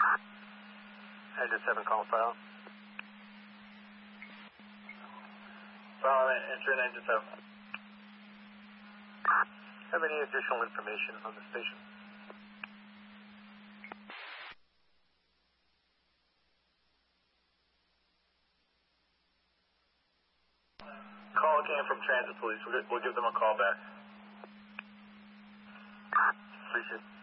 Engine 7 call file. File entering engine 7. Have any additional information on the station? Call came from Transit Police. We'll give them a call back. Appreciate it.